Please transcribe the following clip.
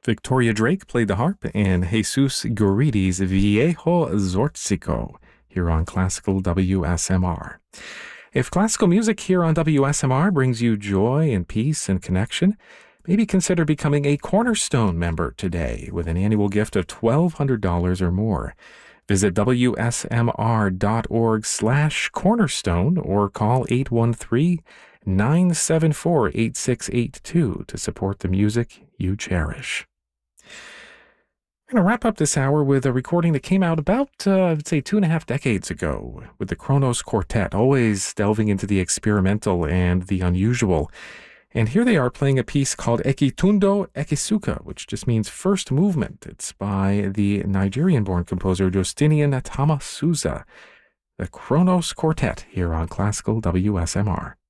Victoria Drake played the harp, and Jesus Gurides Viejo Zortzico here on Classical WSMR. If classical music here on WSMR brings you joy and peace and connection, maybe consider becoming a Cornerstone member today with an annual gift of $1,200 or more. Visit WSMR.org/cornerstone or call 813-974-8682 to support the music you cherish. I'm going to wrap up this hour with a recording that came out about, I'd say, 2.5 decades ago with the Kronos Quartet, always delving into the experimental and the unusual. And here they are playing a piece called Ekitundo Ekisuka, which just means first movement. It's by the Nigerian-born composer Justinian Tamasuza. The Kronos Quartet here on Classical WSMR.